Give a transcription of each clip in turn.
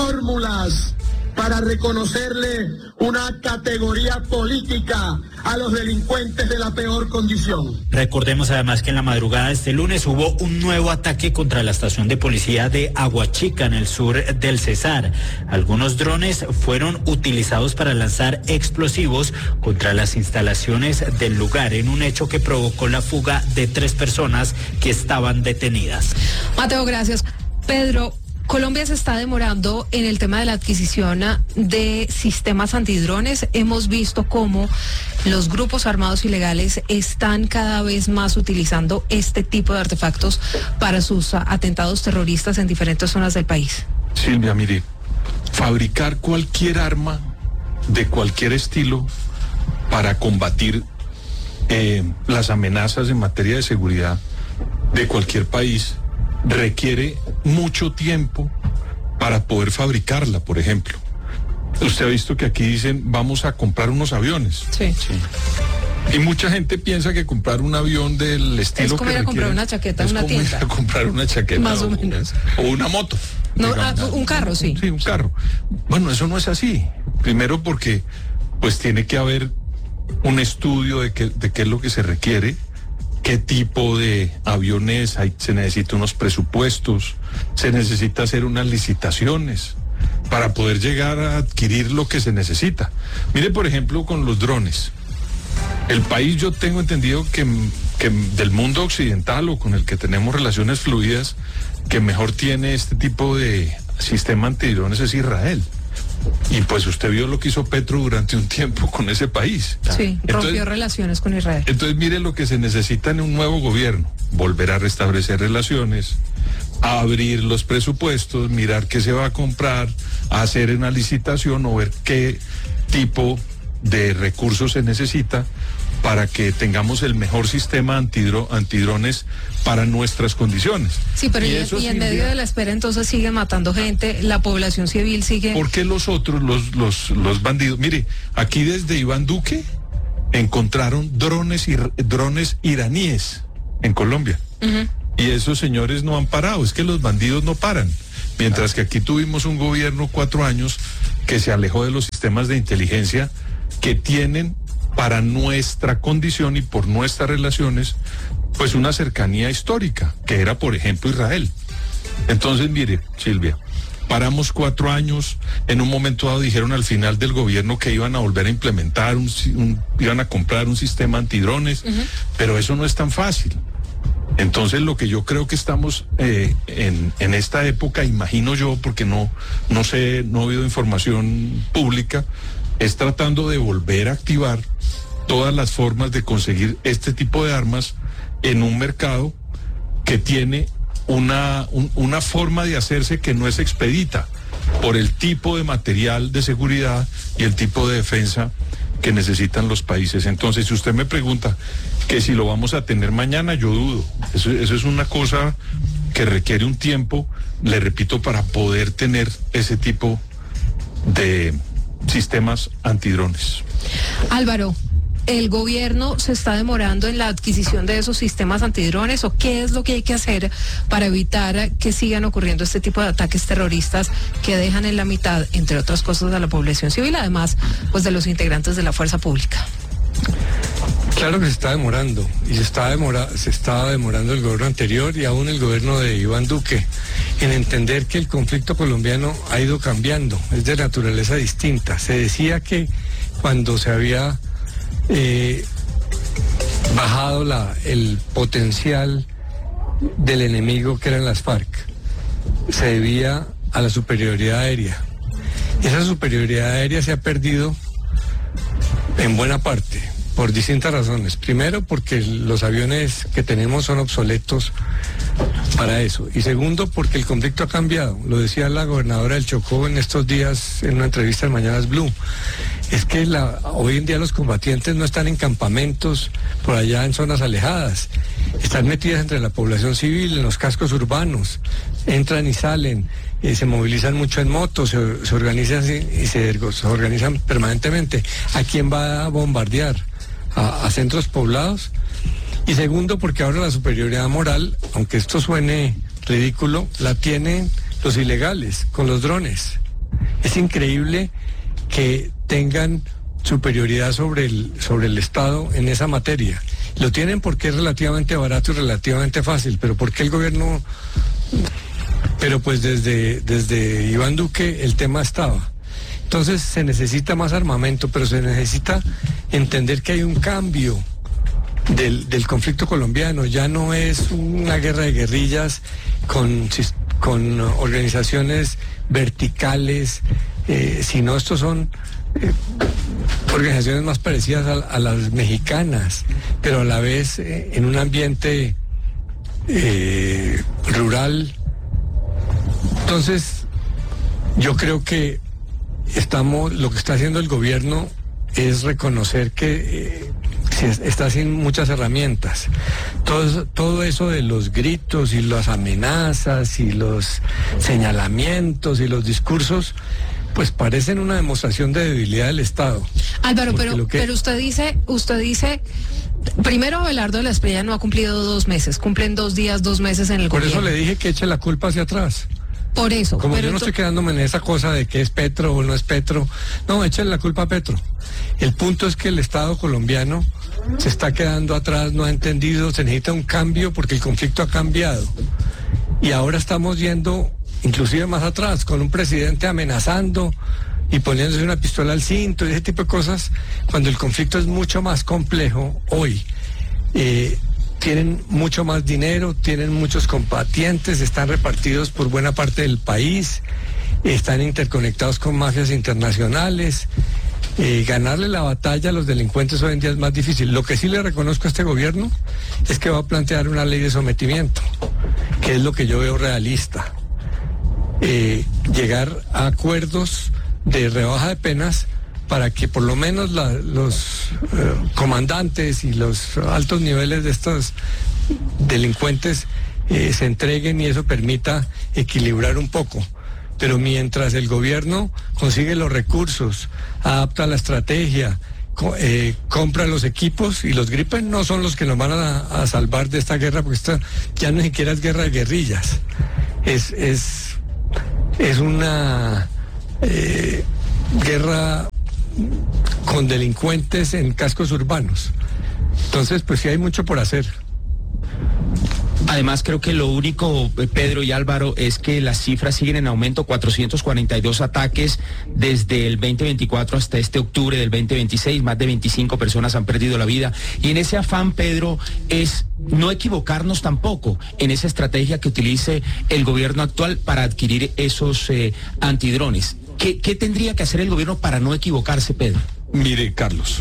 fórmulas para reconocerle una categoría política a los delincuentes de la peor condición. Recordemos además que en la madrugada de este lunes hubo un nuevo ataque contra la estación de policía de Aguachica, en el sur del Cesar. Algunos drones fueron utilizados para lanzar explosivos contra las instalaciones del lugar, en un hecho que provocó la fuga de 3 personas que estaban detenidas. Mateo, gracias. Pedro, Colombia se está demorando en el tema de la adquisición de sistemas antidrones. Hemos visto cómo los grupos armados ilegales están cada vez más utilizando este tipo de artefactos para sus atentados terroristas en diferentes zonas del país. Silvia, mire, fabricar cualquier arma de cualquier estilo para combatir las amenazas en materia de seguridad de cualquier país requiere mucho tiempo para poder fabricarla, por ejemplo. Usted ha visto que aquí dicen, vamos a comprar unos aviones. Sí. Y mucha gente piensa que comprar un avión del estilo es como ir a comprar una chaqueta en una tienda. Es como ir a comprar una chaqueta. Más o menos. O una moto. No, un carro, sí. Sí, un carro. Bueno, eso no es así. Primero porque pues tiene que haber un estudio de qué es lo que se requiere, qué tipo de aviones hay, se necesitan unos presupuestos, se necesita hacer unas licitaciones para poder llegar a adquirir lo que se necesita. Mire, por ejemplo, con los drones. El país, yo tengo entendido que del mundo occidental o con el que tenemos relaciones fluidas, que mejor tiene este tipo de sistema antidrones es Israel. Y pues usted vio lo que hizo Petro durante un tiempo con ese país. Sí, rompió relaciones con Israel. Entonces mire lo que se necesita en un nuevo gobierno: volver a restablecer relaciones, abrir los presupuestos, mirar qué se va a comprar, hacer una licitación o ver qué tipo de recursos se necesita para que tengamos el mejor sistema antidrones para nuestras condiciones. Sí, pero y en medio de la espera entonces siguen matando gente, la población civil sigue... ¿Por qué los otros, los bandidos? Mire, aquí desde Iván Duque encontraron drones iraníes en Colombia. Uh-huh. Y esos señores no han parado, es que los bandidos no paran. Mientras que aquí tuvimos un gobierno 4 años que se alejó de los sistemas de inteligencia que tienen para nuestra condición y por nuestras relaciones, pues una cercanía histórica, que era, por ejemplo, Israel. Entonces, mire, Silvia, paramos 4 años, en un momento dado dijeron al final del gobierno que iban a volver a implementar, iban a comprar un sistema antidrones, uh-huh. Pero eso no es tan fácil. Entonces, lo que yo creo que estamos en esta época, imagino yo, porque no sé, no he oído información pública, es tratando de volver a activar todas las formas de conseguir este tipo de armas en un mercado que tiene una forma de hacerse que no es expedita por el tipo de material de seguridad y el tipo de defensa que necesitan los países. Entonces, si usted me pregunta que si lo vamos a tener mañana, yo dudo. Eso es una cosa que requiere un tiempo, le repito, para poder tener ese tipo de sistemas antidrones. Álvaro, ¿el gobierno se está demorando en la adquisición de esos sistemas antidrones o qué es lo que hay que hacer para evitar que sigan ocurriendo este tipo de ataques terroristas que dejan en la mitad, entre otras cosas, a la población civil, además pues de los integrantes de la fuerza pública? Claro que se está demorando, y se estaba demorando el gobierno anterior y aún el gobierno de Iván Duque en entender que el conflicto colombiano ha ido cambiando, es de naturaleza distinta. Se decía que cuando se había bajado el potencial del enemigo, que eran las FARC, se debía a la superioridad aérea. Esa superioridad aérea se ha perdido en buena parte por distintas razones. Primero, porque los aviones que tenemos son obsoletos para eso. Y segundo, porque el conflicto ha cambiado. Lo decía la gobernadora del Chocó en estos días en una entrevista en Mañanas Blue. Es que hoy en día los combatientes no están en campamentos por allá en zonas alejadas. Están metidas entre la población civil, en los cascos urbanos. Entran y salen, se movilizan mucho en motos, se organizan y se organizan permanentemente. ¿A quién va a bombardear? A centros poblados. Y segundo, porque ahora la superioridad moral, aunque esto suene ridículo, la tienen los ilegales con los drones. Es increíble que tengan superioridad sobre el Estado en esa materia. Lo tienen porque es relativamente barato y relativamente fácil, pero ¿por qué el gobierno? Pero pues desde Iván Duque el tema estaba. Entonces se necesita más armamento, pero se necesita entender que hay un cambio del conflicto colombiano. Ya no es una guerra de guerrillas con organizaciones verticales, sino estos son organizaciones más parecidas a las mexicanas, pero a la vez en un ambiente rural. Entonces, yo creo que lo que está haciendo el gobierno es reconocer que está sin muchas herramientas. Todo eso de los gritos y las amenazas y los señalamientos y los discursos, pues parecen una demostración de debilidad del Estado. Álvaro, pero usted dice, primero Abelardo de la Espriella no ha cumplido 2 meses, cumplen 2 días, 2 meses en el gobierno. Por eso le dije que eche la culpa hacia atrás. Por eso. Como yo no estoy quedándome en esa cosa de que es Petro o no es Petro. No, échale la culpa a Petro. El punto es que el Estado colombiano se está quedando atrás, no ha entendido, se necesita un cambio porque el conflicto ha cambiado. Y ahora estamos yendo inclusive más atrás, con un presidente amenazando y poniéndose una pistola al cinto y ese tipo de cosas, cuando el conflicto es mucho más complejo hoy. Tienen mucho más dinero, tienen muchos combatientes, están repartidos por buena parte del país, están interconectados con mafias internacionales. Ganarle la batalla a los delincuentes hoy en día es más difícil. Lo que sí le reconozco a este gobierno es que va a plantear una ley de sometimiento, que es lo que yo veo realista. Llegar a acuerdos de rebaja de penas para que por lo menos los comandantes y los altos niveles de estos delincuentes se entreguen y eso permita equilibrar un poco. Pero mientras el gobierno consigue los recursos, adapta la estrategia, compra los equipos, y los Gripen no son los que nos van a salvar de esta guerra, porque esta ya ni siquiera es guerra de guerrillas. Es una guerra con delincuentes en cascos urbanos. Entonces, pues sí hay mucho por hacer. Además, creo que lo único, Pedro y Álvaro, es que las cifras siguen en aumento. 442 ataques desde el 2024 hasta este octubre del 2026. Más de 25 personas han perdido la vida. Y en ese afán, Pedro, es no equivocarnos tampoco en esa estrategia que utilice el gobierno actual para adquirir esos antidrones. ¿Qué tendría que hacer el gobierno para no equivocarse, Pedro? Mire, Carlos,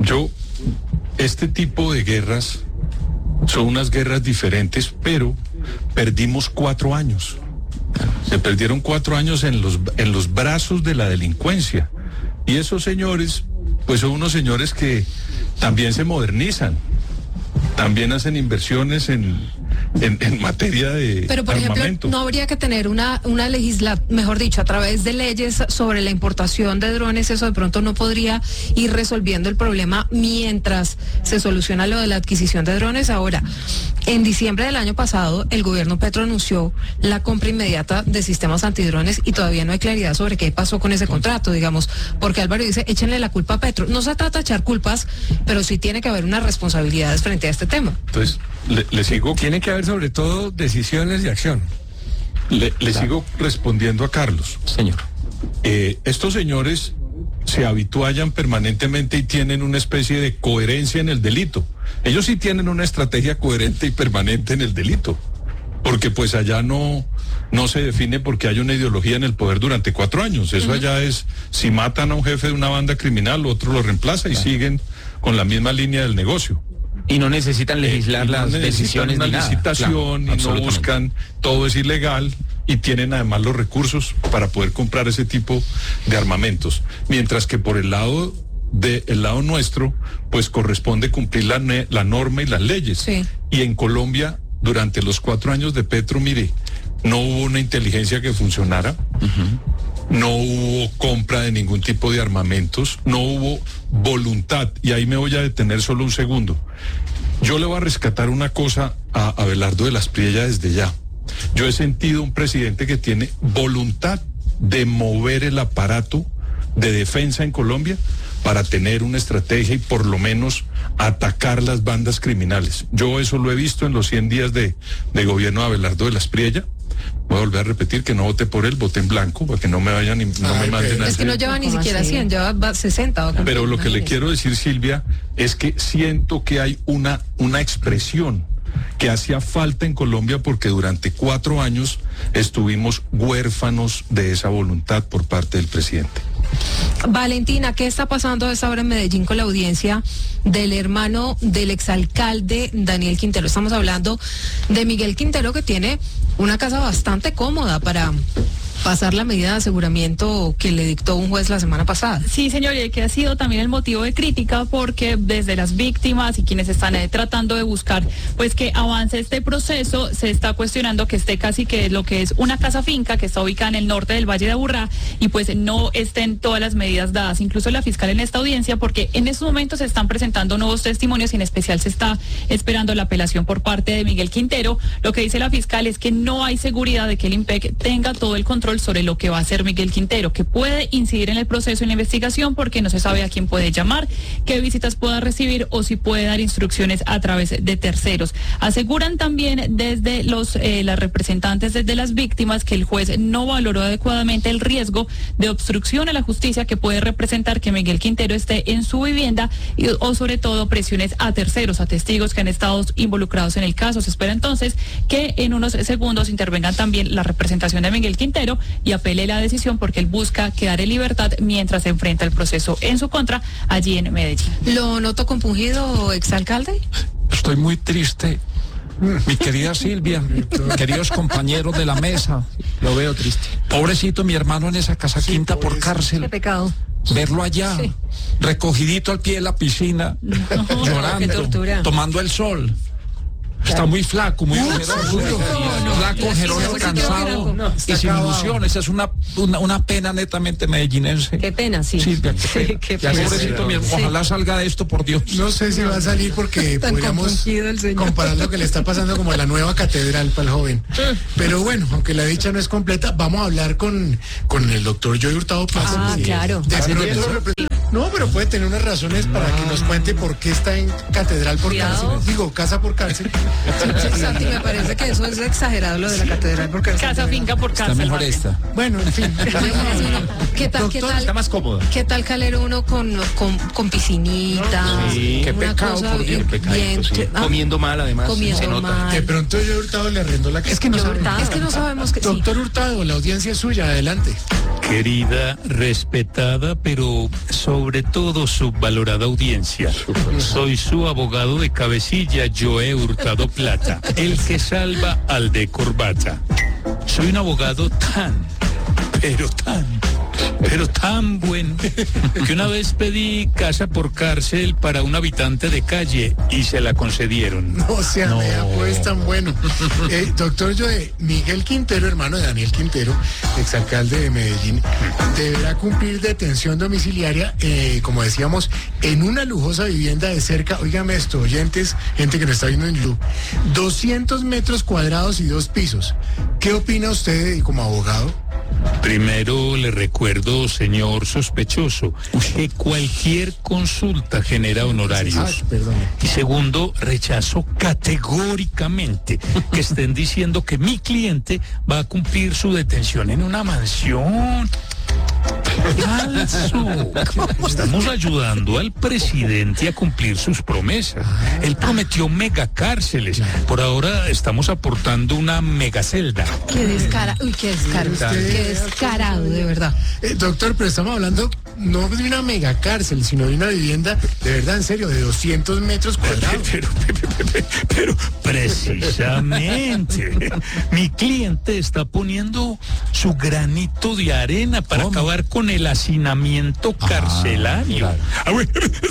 este tipo de guerras son unas guerras diferentes, pero perdimos 4 años. Se perdieron 4 años en los brazos de la delincuencia. Y esos señores, pues son unos señores que también se modernizan, también hacen inversiones en materia de Pero, por armamento. ejemplo, ¿no habría que tener una mejor dicho, a través de leyes sobre la importación de drones, eso de pronto no podría ir resolviendo el problema mientras se soluciona lo de la adquisición de drones? Ahora, en diciembre del año pasado, el gobierno Petro anunció la compra inmediata de sistemas antidrones y todavía no hay claridad sobre qué pasó con ese contrato, digamos, porque Álvaro dice, échenle la culpa a Petro. No se trata de echar culpas, pero sí tiene que haber unas responsabilidades frente a este tema. Entonces, le sigo. Tiene que haber sobre todo decisiones y acción. Le sigo respondiendo a Carlos. Señor. Estos señores se habituallan permanentemente y tienen una especie de coherencia en el delito. Ellos sí tienen una estrategia coherente y permanente en el delito, porque pues allá no se define porque hay una ideología en el poder durante 4 años. Eso allá es, si matan a un jefe de una banda criminal, otro lo reemplaza y siguen con la misma línea del negocio. Y no necesitan legislar las decisiones ni nada. Licitación, claro, y no buscan, todo es ilegal, y tienen además los recursos para poder comprar ese tipo de armamentos. Mientras que por el lado nuestro, pues corresponde cumplir la norma y las leyes. Sí. Y en Colombia, durante los 4 años de Petro, mire, no hubo una inteligencia que funcionara. No hubo compra de ningún tipo de armamentos, no hubo voluntad, y ahí me voy a detener solo un segundo. Yo le voy a rescatar una cosa a Abelardo de la Espriella desde ya. Yo he sentido un presidente que tiene voluntad de mover el aparato de defensa en Colombia para tener una estrategia y por lo menos atacar las bandas criminales. Yo eso lo he visto en los 100 días de gobierno de Abelardo de la Espriella. Voy a volver a repetir que no voté por él, voté en blanco, para que no me vayan y no me manden a... Es que no lleva ni siquiera 100, lleva 60. Pero lo que le quiero decir, Silvia, es que siento que hay una expresión que hacía falta en Colombia porque durante 4 años estuvimos huérfanos de esa voluntad por parte del presidente. Valentina, ¿qué está pasando a esta hora en Medellín con la audiencia del hermano del exalcalde Daniel Quintero? Estamos hablando de Miguel Quintero, que tiene una casa bastante cómoda para pasar la medida de aseguramiento que le dictó un juez la semana pasada. Sí, señor, y que ha sido también el motivo de crítica porque desde las víctimas y quienes están tratando de buscar pues que avance este proceso, se está cuestionando que esté casi que lo que es una casa finca que está ubicada en el norte del Valle de Aburrá y pues no estén todas las medidas dadas, incluso la fiscal en esta audiencia, porque en estos momentos se están presentando nuevos testimonios y en especial se está esperando la apelación por parte de Miguel Quintero. Lo que dice la fiscal es que no hay seguridad de que el IMPEC tenga todo el control sobre lo que va a hacer Miguel Quintero, que puede incidir en el proceso y en la investigación porque no se sabe a quién puede llamar, qué visitas pueda recibir o si puede dar instrucciones a través de terceros. Aseguran también desde las representantes desde las víctimas que el juez no valoró adecuadamente el riesgo de obstrucción a la justicia que puede representar que Miguel Quintero esté en su vivienda o sobre todo presiones a terceros, a testigos que han estado involucrados en el caso. Se espera entonces que en unos segundos intervengan también la representación de Miguel Quintero y apele la decisión porque él busca quedar en libertad mientras se enfrenta el proceso en su contra allí en Medellín. ¿Lo noto compungido, exalcalde? Estoy muy triste. Mi querida Silvia, queridos compañeros de la mesa, Lo veo triste. pobrecito mi hermano en esa casa quinta por cárcel. Qué pecado. Verlo allá, recogidito al pie de la piscina, qué llorando, tortura. tomando el sol. Está muy flaco, muy ojeroso. Flaco, ojeroso, cansado y sin ilusiones. Es una pena netamente medellinense. Qué pena, sí. Silvia, Sí, qué pena. pobrecito mi hermano. Ojalá salga de esto, por Dios. No sé si va a salir porque Tan podríamos compungido el señor. comparar lo que le está pasando como la nueva catedral para el joven. Pero bueno, aunque la dicha no es completa, vamos a hablar con el doctor Joey Hurtado Plaza. Ah, claro. De pronto, no, pero puede tener unas razones para que nos cuente por qué está en catedral por Cuidado. cárcel. Digo, casa por cárcel. Sí, Santi, me parece que eso es exagerado lo de la catedral porque Casa finca por Está cárcel. mejor Martín. esta. Bueno, en fin. ¿Qué tal, Está más cómoda. qué tal Calero uno con piscinita? Sí, qué Una pecado, cosa por Dios, bien, Comiendo mal además. comiendo se nota. mal. De pronto Joey Hurtado le arrendó la casa. Es que no sabemos. Es que no sabemos que sí. Doctor Hurtado, la audiencia es suya, adelante. Querida, respetada, pero sobre todo subvalorada audiencia. Soy su abogado de cabecilla, Joey Hurtado Plata, el que salva al de corbata. Soy un abogado pero tan bueno, que una vez pedí casa por cárcel para un habitante de calle y se la concedieron. O sea, vea, pues tan bueno. Doctor Joey, Miguel Quintero, hermano de Daniel Quintero, exalcalde de Medellín, deberá cumplir detención domiciliaria, como decíamos, en una lujosa vivienda de cerca, óigame esto, oyentes, gente que nos está viendo en YouTube, 200 metros cuadrados y 2 pisos. ¿Qué opina usted como abogado? Primero le recuerdo, señor sospechoso, que cualquier consulta genera honorarios. Perdón. Y segundo, rechazo categóricamente que estén diciendo que mi cliente va a cumplir su detención en una mansión. Falso. Estamos ayudando al presidente a cumplir sus promesas. Él prometió megacárceles. Por ahora estamos aportando una megacelda. Qué descarado, qué descarado, de verdad. Doctor, pero estamos hablando no de una megacárcel, sino de una vivienda, de verdad, en serio, de 200 metros cuadrados. Pero precisamente, mi cliente está poniendo su granito de arena para acabar con el hacinamiento carcelario.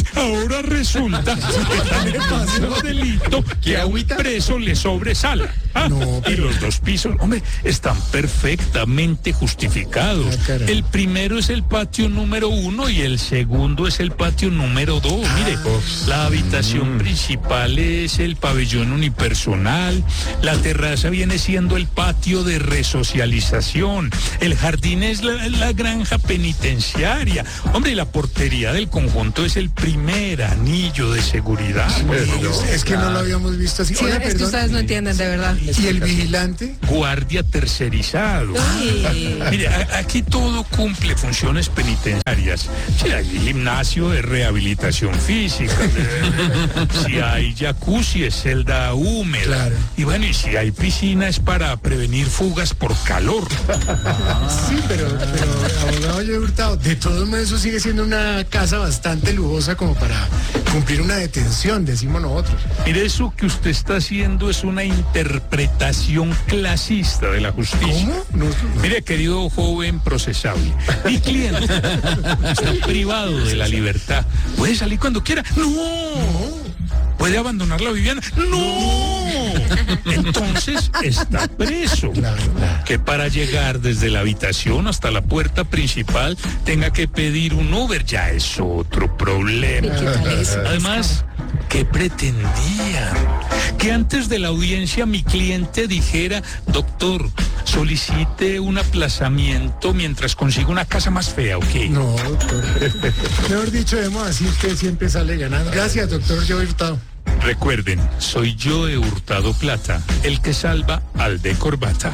Ahora resulta que está cometiendo un delito que a un preso le sobresala. No, Y los 2 pisos, hombre, están perfectamente justificados. El primero es el patio número 1 y el segundo es el patio número 2. Mire, la habitación principal es el pabellón unipersonal, la terraza viene siendo el patio de resocialización, el jardín es la granja penitenciaria. Hombre, y la portería del conjunto es el primer anillo de seguridad. Es que no lo habíamos visto así. Sí, Oiga, es que perdón. ustedes no entienden, de verdad. ¿Y el vigilante? Guardia tercerizado. Mire, aquí todo cumple funciones penitenciarias. Si hay gimnasio de rehabilitación física, si hay jacuzzi es celda húmeda. Claro. Y bueno, y si hay piscina es para prevenir fugas por calor. Sí, pero abogado Joe Hurtado, de todos modos eso sigue siendo una casa bastante lujosa como para cumplir una detención, decimos nosotros. Mire, eso que usted está haciendo es una interpretación clasista de la justicia. ¿Cómo? No. Mire, querido joven procesable, mi cliente está privado de la libertad. ¿Puede salir cuando quiera? ¡No! ¿Puede abandonar la vivienda? ¡No! Entonces está preso. Que para llegar desde la habitación hasta la puerta principal tenga que pedir un Uber, ya es otro problema. Además, ¿qué pretendían? Que antes de la audiencia mi cliente dijera: doctor, solicite un aplazamiento mientras consigo una casa más fea, ¿ok? No, doctor. Mejor dicho, debemos decir que siempre sale ganando. Gracias, doctor Joe Hurtado. Recuerden, soy Joe Hurtado Plata, el que salva al de corbata.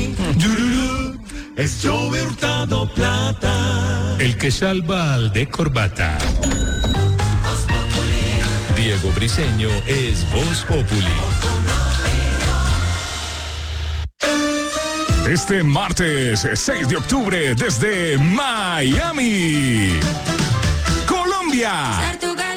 Es Joe Hurtado Plata. El que salva al de corbata. Diego Briseño es Voz Populi. Este martes 6 de octubre desde Miami, Colombia,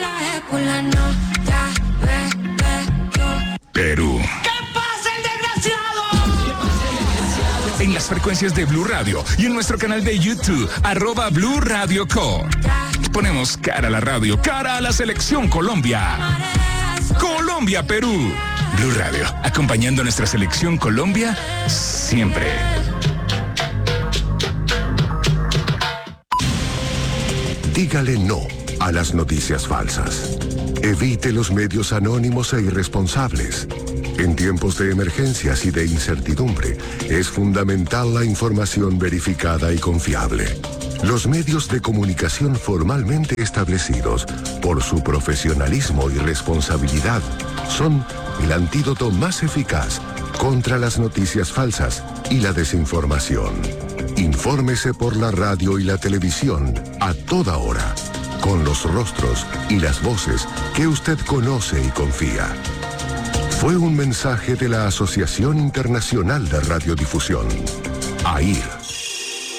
Perú. ¿Qué pasa, el desgraciado? En las frecuencias de Blue Radio y en nuestro canal de YouTube, @Blue Radio Co. Ponemos cara a la radio, cara a la selección Colombia. Colombia, Perú. Blue Radio, acompañando a nuestra selección Colombia siempre. Dígale no a las noticias falsas. Evite los medios anónimos e irresponsables. En tiempos de emergencias y de incertidumbre, es fundamental la información verificada y confiable. Los medios de comunicación formalmente establecidos, por su profesionalismo y responsabilidad, son el antídoto más eficaz contra las noticias falsas y la desinformación. Infórmese por la radio y la televisión a toda hora, con los rostros y las voces que usted conoce y confía. Fue un mensaje de la Asociación Internacional de Radiodifusión, AIR.